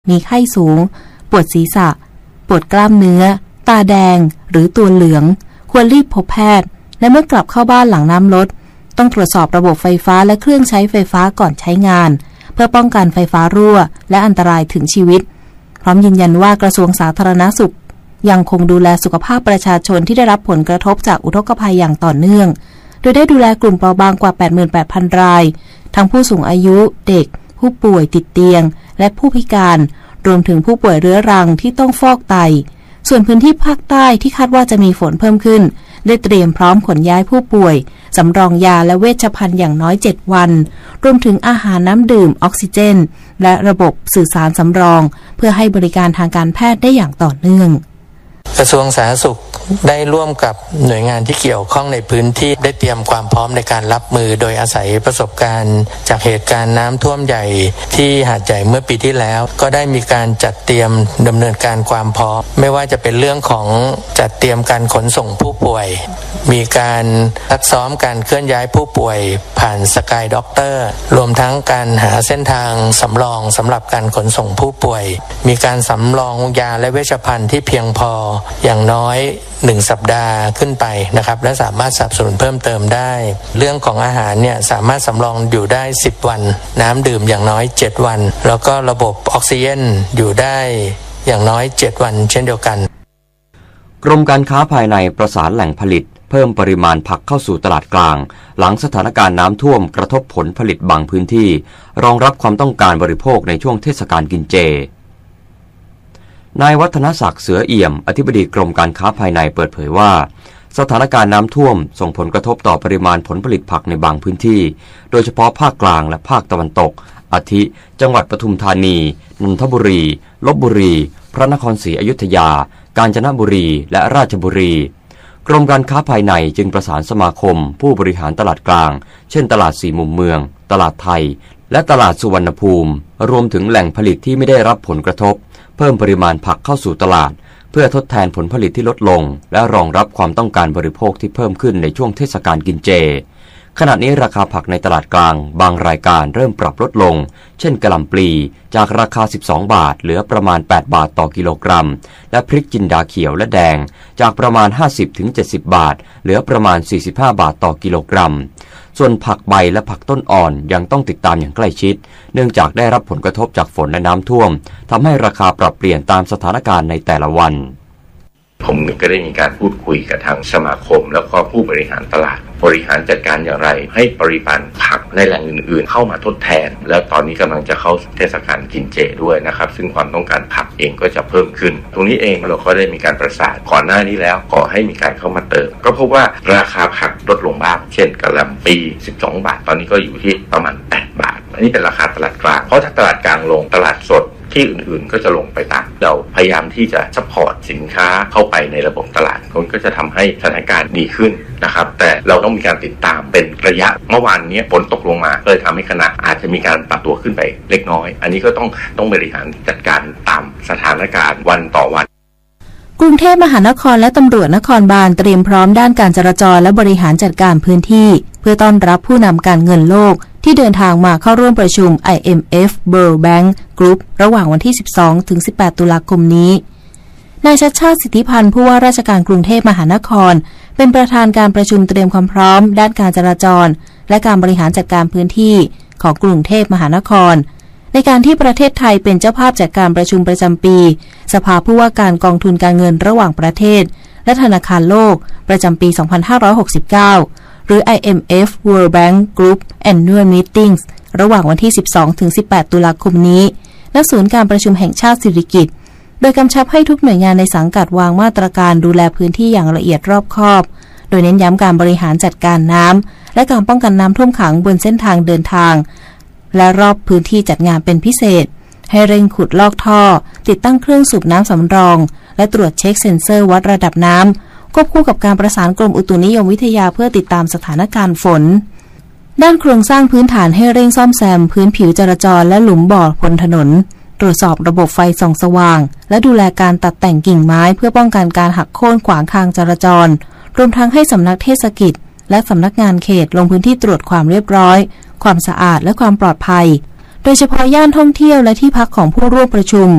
มีไข้สูงปวดศีรษะปวดกล้ามเนื้อตาแดงหรือตัวเหลืองควรรีบพบแพทย์และเมื่อกลับเข้าบ้านหลังน้ำลดต้องตรวจสอบระบบไฟฟ้าและเครื่องใช้ไฟฟ้าก่อนใช้งานเพื่อป้องกันไฟฟ้ารั่วและอันตรายถึงชีวิตพร้อมยืนยันว่ากระทรวงสาธารณสุขยังคงดูแลสุขภาพประชาชนที่ได้รับผลกระทบจากอุทกภัยอย่างต่อเนื่องโดยได้ดูแลกลุ่มเปราะบางกว่า 88,000 รายทั้งผู้สูงอายุเด็กผู้ป่วยติดเตียงและผู้พิการรวมถึงผู้ป่วยเรื้อรังที่ต้องฟอกไตส่วนพื้นที่ภาคใต้ที่คาดว่าจะมีฝนเพิ่มขึ้นได้เตรียมพร้อมขนย้ายผู้ป่วยสำรองยาและเวชภัณฑ์อย่างน้อย7วันรวมถึงอาหารน้ำดื่มออกซิเจนและระบบสื่อสารสำรองเพื่อให้บริการทางการแพทย์ได้อย่างต่อเนื่องกระทรวงสาธารณสุขได้ร่วมกับหน่วยงานที่เกี่ยวข้องในพื้นที่ได้เตรียมความพร้อมในการรับมือโดยอาศัยประสบการณ์จากเหตุการณ์น้ำท่วมใหญ่ที่หาดใหญ่เมื่อปีที่แล้วก็ได้มีการจัดเตรียมดำเนินการความพร้อมไม่ว่าจะเป็นเรื่องของจัดเตรียมการขนส่งผู้ป่วยมีการซักซ้อมการเคลื่อนย้ายผู้ป่วยผ่านสกายด็อกเตอร์รวมทั้งการหาเส้นทางสำรองสำหรับการขนส่งผู้ป่วยมีการสำรองยาและเวชภัณฑ์ที่เพียงพออย่างน้อย1 สัปดาห์ขึ้นไปนะครับและสามารถสนับสนุนเพิ่มเติมได้เรื่องของอาหารเนี่ยสามารถสำรองอยู่ได้10 วันน้ำดื่มอย่างน้อย7 วันแล้วก็ระบบออกซิเจนอยู่ได้อย่างน้อย7 วันเช่นเดียวกันกรมการค้าภายในประสานแหล่งผลิตเพิ่มปริมาณผักเข้าสู่ตลาดกลางหลังสถานการณ์น้ำท่วมกระทบผลผลิตบางพื้นที่รองรับความต้องการบริโภคในช่วงเทศกาลกินเจนายวัฒนศักดิ์เสือเอี่ยมอธิบดีกรมการค้าภายในเปิดเผยว่าสถานการณ์น้ำท่วมส่งผลกระทบต่อปริมาณผลผลิตผักในบางพื้นที่โดยเฉพาะภาคกลางและภาคตะวันตกอาทิจังหวัดปทุมธานีนนทบุรีลพบุรีพระนครศรีอยุธยากาญจนบุรีและราชบุรีกรมการค้าภายในจึงประสานสมาคมผู้บริหารตลาดกลางเช่นตลาดสี่มุมเมืองตลาดไทยและตลาดสุวรรณภูมิรวมถึงแหล่งผลิตที่ไม่ได้รับผลกระทบเพิ่มปริมาณผักเข้าสู่ตลาดเพื่อทดแทนผลผลิตที่ลดลงและรองรับความต้องการบริโภคที่เพิ่มขึ้นในช่วงเทศกาลกินเจขณะนี้ราคาผักในตลาดกลางบางรายการเริ่มปรับลดลงเช่นกะหล่ำปลีจากราคา12 บาทเหลือประมาณ8 บาทต่อกิโลกรัมและพริกจินดาเขียวและแดงจากประมาณ 50-70 บาทเหลือประมาณ45 บาทต่อกิโลกรัมส่วนผักใบและผักต้นอ่อนยังต้องติดตามอย่างใกล้ชิดเนื่องจากได้รับผลกระทบจากฝนและน้ำท่วมทำให้ราคาปรับเปลี่ยนตามสถานการณ์ในแต่ละวันผมก็ได้มีการพูดคุยกับทางสมาคมแล้วก็ผู้บริหารตลาดบริหารจัดการอย่างไรให้ปริมาณผักในแหล่งอื่นๆเข้ามาทดแทนแล้วตอนนี้กำลังจะเข้าเทศกาลกินเจด้วยนะครับซึ่งความต้องการผักเองก็จะเพิ่มขึ้นตรงนี้เองเราก็ได้มีการประสานก่อนหน้านี้แล้วขอให้มีการเข้ามาเติมก็พบว่าราคาผักลดลงบ้างเช่นกะหล่ำปี12 บาทตอนนี้ก็อยู่ที่ประมาณ8 บาทอันนี้เป็นราคาตลาดกลางเพราะถ้าตลาดกลางลงตลาดสดที่อื่นๆก็จะลงไปตามเราพยายามที่จะซัพพอร์ตสินค้าเข้าไปในระบบตลาดมันก็จะทำให้สถานการณ์ดีขึ้นนะครับแต่เราต้องมีการติดตามเป็นระยะเมื่อวานนี้ฝนตกลงมาก็เลยทำให้คณะอาจจะมีการปรับตัวขึ้นไปเล็กน้อยอันนี้ก็ต้องบริหารจัดการตามสถานการณ์วันต่อวันกรุงเทพมหานครและตำรวจนครบาลเตรียมพร้อมด้านการจราจรและบริหารจัดการพื้นที่เพื่อต้อนรับผู้นำการเงินโลกที่เดินทางมาเข้าร่วมประชุม IMF World Bank Group ระหว่างวันที่ 12-18 ตุลาคมนี้นายชัชชาติ สิทธิพันธ์ผู้ว่าราชการกรุงเทพมหานครเป็นประธานการประชุมเตรียมความพร้อมด้านการจราจรและการบริหารจัดการพื้นที่ของกรุงเทพมหานครในการที่ประเทศไทยเป็นเจ้าภาพจัดการประชุมประจำปีสภาผู้ว่าการกองทุนการเงินระหว่างประเทศและธนาคารโลกประจำปี 2569 หรือ IMF World Bank Group Annual Meetings ระหว่างวันที่ 12-18 ตุลาคมนี้ณศูนย์การประชุมแห่งชาติสิริกิติ์โดยกำชับให้ทุกหน่วยงานในสังกัดวางมาตรการดูแลพื้นที่อย่างละเอียดรอบคอบโดยเน้นย้ำการบริหารจัดการน้ำและการป้องกันน้ำท่วมขังบนเส้นทางเดินทางและรอบพื้นที่จัดงานเป็นพิเศษให้เร่งขุดลอกท่อติดตั้งเครื่องสูบน้ำสำรองและตรวจเช็คเซ็นเซอร์วัดระดับน้ำควบคู่กับการประสานกรมอุตุนิยมวิทยาเพื่อติดตามสถานการณ์ฝนด้านโครงสร้างพื้นฐานให้เร่งซ่อมแซมพื้นผิวจราจรและหลุมบ่อบนถนนตรวจสอบระบบไฟส่องสว่างและดูแลการตัดแต่งกิ่งไม้เพื่อป้องกันการหักโค่นขวางทางจราจรรวมทั้งให้สำนักเทศกิจและสำนักงานเขตลงพื้นที่ตรวจความเรียบร้อยความสะอาดและความปลอดภัยโดยเฉพาะย่านท่องเที่ยวและที่พักของผู้ร่วมประชุม